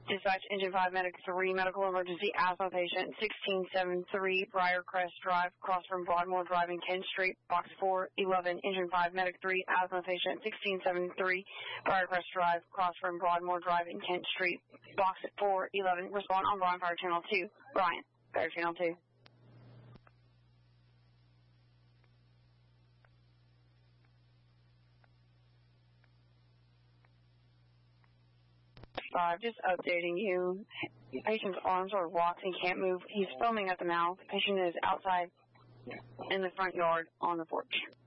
Dispatch Engine 5 Medic 3, medical emergency asthma patient, 1673 Briarcrest Drive, across from Broadmoor Drive in Kent Street, Box 411. Engine 5 Medic 3, asthma patient, 1673 Briarcrest Drive, across from Broadmoor Drive in Kent Street, Box 411. Respond on Brian Fire Channel 2. Brian, Fire Channel 2. 5, just updating you. Patient's arms are locked and can't move. He's foaming at the mouth. Patient is outside in the front yard on the porch.